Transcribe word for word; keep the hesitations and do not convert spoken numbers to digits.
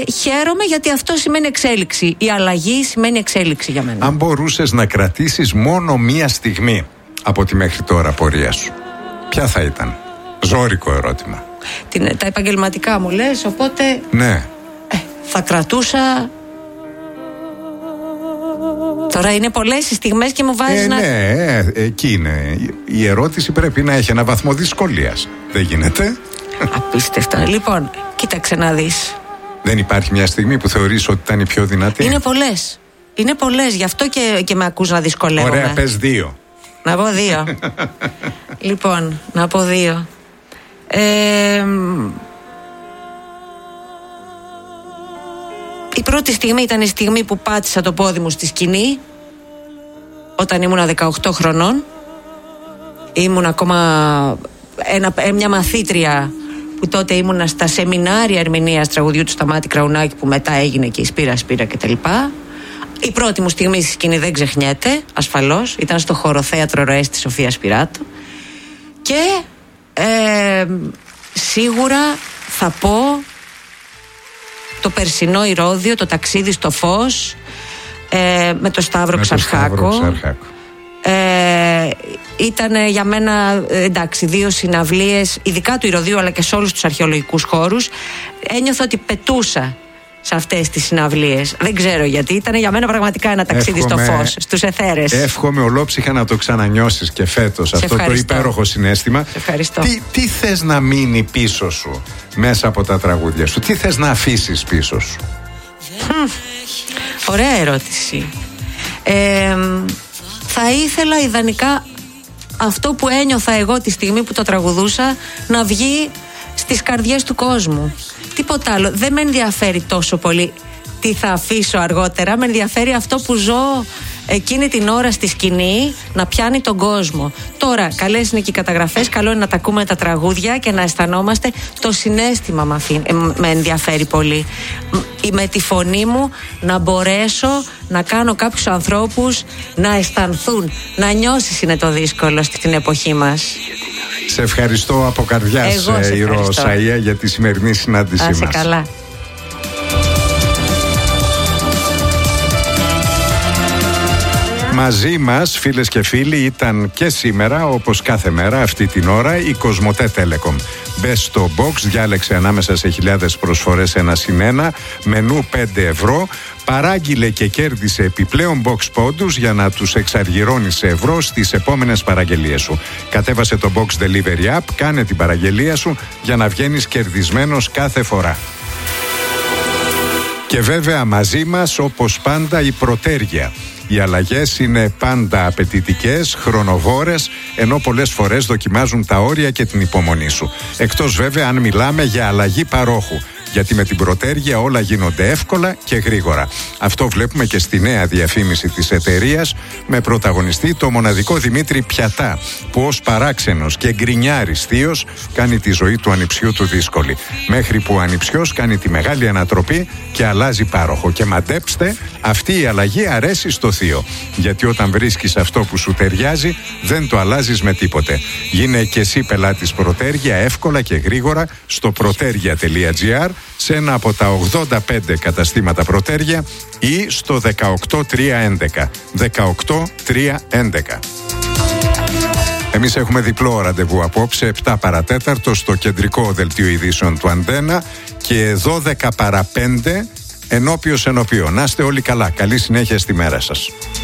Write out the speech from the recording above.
χαίρομαι γιατί αυτό σημαίνει εξέλιξη. Η αλλαγή σημαίνει εξέλιξη για μένα. Αν μπορούσες να κρατήσεις μόνο μία στιγμή από τη μέχρι τώρα πορεία σου, ποια θα ήταν? Ζώρικο ερώτημα. Την, τα επαγγελματικά μου λες, οπότε ναι. ε, θα κρατούσα. Τώρα είναι πολλές οι στιγμές και μου βάζεις ε, να... Ναι, ε, εκεί είναι. Η ερώτηση πρέπει να έχει ένα βαθμό δυσκολίας. Δεν γίνεται? Απίστευτα. Λοιπόν, κοίταξε να δεις. Δεν υπάρχει μια στιγμή που θεωρείς ότι ήταν η πιο δυνατή? Είναι πολλές. Είναι πολλές, γι' αυτό και, και με ακούς να δυσκολεύομαι. Ωραία, πες δύο. Να πω δύο. Λοιπόν, να πω δύο. Ε, η πρώτη στιγμή ήταν η στιγμή που πάτησα το πόδι μου στη σκηνή, όταν ήμουνα δεκαοκτώ χρονών. Ήμουν ακόμα ένα, μια μαθήτρια που τότε ήμουνα στα σεμινάρια ερμηνείας τραγουδιού του Σταμάτη Κραουνάκη, που μετά έγινε και η Σπύρα Σπύρα κτλ. Η πρώτη μου στιγμή στη σκηνή δεν ξεχνιέται, ασφαλώς. Ήταν στο χοροθέατρο Ροές της Σοφίας Σπυράτου. Και ε, σίγουρα θα πω το περσινό Ηρώδειο, το ταξίδι στο φως, ε, με το Σταύρο Ξαρχάκο. Ε, ήταν για μένα, εντάξει, δύο συναυλίες, ειδικά του Ηρωδείου αλλά και σε όλους τους αρχαιολογικούς χώρους. Ένιωθα ότι πετούσα σε αυτές τις συναυλίες. Δεν ξέρω γιατί. Ήταν για μένα πραγματικά ένα ταξίδι εύχομαι, στο φως, στους αιθέρες. Εύχομαι ολόψυχα να το ξανανιώσεις και φέτος. Σε αυτό ευχαριστώ. Το υπέροχο συναίσθημα. Ευχαριστώ. Τι, τι θες να μείνει πίσω σου μέσα από τα τραγούδια σου? Τι θες να αφήσεις πίσω σου? Hm, ωραία ερώτηση. Ε, θα ήθελα ιδανικά αυτό που ένιωθα εγώ τη στιγμή που το τραγουδούσα να βγει στις καρδιές του κόσμου. Τίποτα άλλο. Δεν με ενδιαφέρει τόσο πολύ τι θα αφήσω αργότερα. Με ενδιαφέρει αυτό που ζω εκείνη την ώρα στη σκηνή, να πιάνει τον κόσμο. Τώρα, καλές είναι και οι καταγραφές. Καλό είναι να τα ακούμε τα τραγούδια και να αισθανόμαστε. Το συναίσθημα με, αφή, με ενδιαφέρει πολύ. Με τη φωνή μου να μπορέσω να κάνω κάποιους ανθρώπους να αισθανθούν. Να νιώσεις είναι το δύσκολο στην εποχή μας. Σε ευχαριστώ από καρδιάς, Ηρώ Σαΐα, για τη σημερινή συνάντησή μας. Να είσαι καλά. Μαζί μας, φίλες και φίλοι, ήταν και σήμερα, όπως κάθε μέρα αυτή την ώρα, η Κοσμοτέ Telecom. Μπες στο box, διάλεξε ανάμεσα σε χιλιάδες προσφορές ένα συν ένα, μενού πέντε ευρώ, παράγγειλε και κέρδισε επιπλέον box πόντους για να τους εξαργυρώνεις σε ευρώ στις επόμενες παραγγελίες σου. Κατέβασε το Box Delivery App, κάνε την παραγγελία σου για να βγαίνεις κερδισμένος κάθε φορά. Και βέβαια μαζί μας, όπως πάντα, η Πρωτέργεια. Οι αλλαγές είναι πάντα απαιτητικές, χρονοβόρες, ενώ πολλές φορές δοκιμάζουν τα όρια και την υπομονή σου. Εκτός βέβαια αν μιλάμε για αλλαγή παρόχου. Γιατί με την Πρωτέργεια όλα γίνονται εύκολα και γρήγορα. Αυτό βλέπουμε και στη νέα διαφήμιση της εταιρείας, με πρωταγωνιστή το μοναδικό Δημήτρη Πιατά, που ως παράξενος και γκρινιάρης θείος κάνει τη ζωή του ανιψιού του δύσκολη. Μέχρι που ο ανιψιός κάνει τη μεγάλη ανατροπή και αλλάζει πάροχο. Και μαντέψτε, αυτή η αλλαγή αρέσει στο θείο. Γιατί όταν βρίσκεις αυτό που σου ταιριάζει, δεν το αλλάζεις με τίποτε. Γίνε και εσύ πελάτης Πρωτέργεια εύκολα και γρήγορα στο πρωτέργεια τελεία τζι άρ, σε ένα από τα ογδόντα πέντε καταστήματα Πρωτέργεια ή στο δεκαοκτώ τρία έντεκα. δεκαοκτώ τρία έντεκα. Εμείς έχουμε διπλό ραντεβού απόψε, επτά παρατέταρτο στο κεντρικό δελτίο ειδήσεων του Αντένα και δώδεκα παρά πέντε ενώπιος ενώπιο. Να είστε όλοι καλά. Καλή συνέχεια στη μέρα σας.